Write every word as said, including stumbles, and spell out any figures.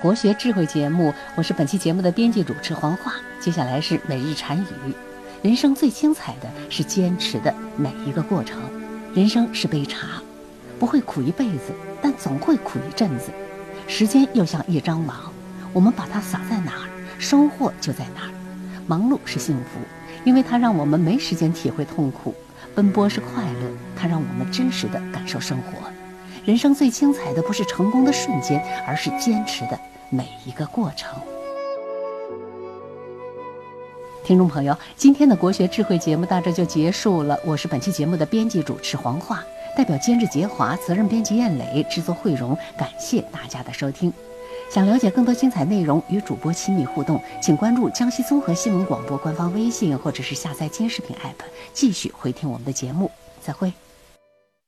国学智慧节目，我是本期节目的编辑主持黄华。接下来是每日禅语。人生最精彩的是坚持的每一个过程。人生是杯茶，不会苦一辈子，但总会苦一阵子。时间又像一张网，我们把它撒在哪儿，收获就在哪儿。忙碌是幸福，因为它让我们没时间体会痛苦；奔波是快乐，它让我们真实地感受生活。人生最精彩的不是成功的瞬间，而是坚持的每一个过程。听众朋友，今天的国学智慧节目到这就结束了。我是本期节目的编辑主持黄华，代表监制杰华、责任编辑燕磊、制作慧荣，感谢大家的收听。想了解更多精彩内容，与主播亲密互动，请关注江西综合新闻广播官方微信，或者是下载监视频 A P P， 继续回听我们的节目。再会。